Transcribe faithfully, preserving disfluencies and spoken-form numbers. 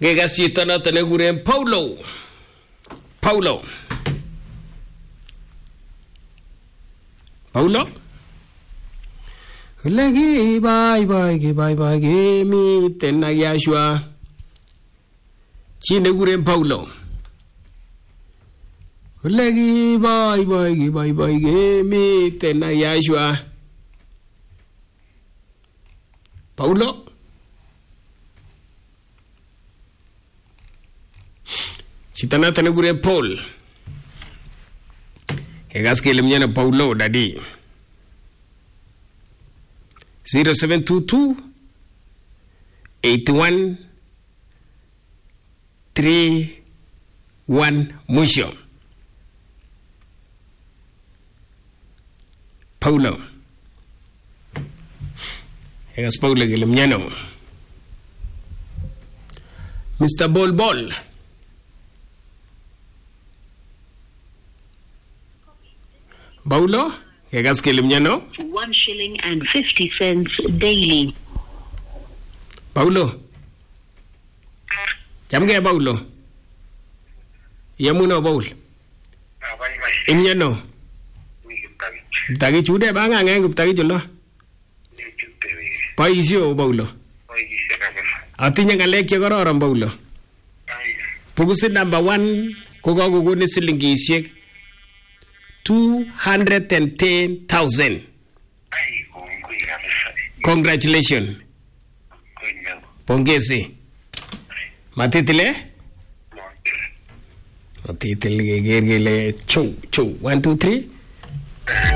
Ngekas chito noton nekikuren Paulo. Paulo. Paulo. Legi bye bye ki bye bye ki miten ak Yashua. Chi nekikuren Paulo. Legi bye bye ki bye bye ki miten ak Yashua. Paulo. Chito noton nekikuren Paul. Kekas kele mnyana Paulo dadi. zero seven two two eight one three one mwisho. Paulo. Kekas Paulo kele mnyana. Mister Bol Bol. Paulo, kekas kele mnyano? One shilling and fifty cents daily. Paulo. Chamge Paulo. Yamuno Paul. Imnyano. Tagi chude banga ngen guptagi chulo. Paisyo Paulo. Atinye ngalek che kororon Paulo. Pukusit number one ko kakokoni silingishek two hundred ten thousand. Congratulations. Pongezi. Matitile? Matitile. Chou, chou. One, two, three.